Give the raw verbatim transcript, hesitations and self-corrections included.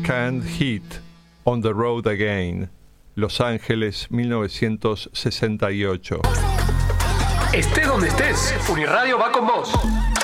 Can't Hit on the Road Again, Los Ángeles, mil novecientos sesenta y ocho. Estés donde estés, Uniradio va con vos.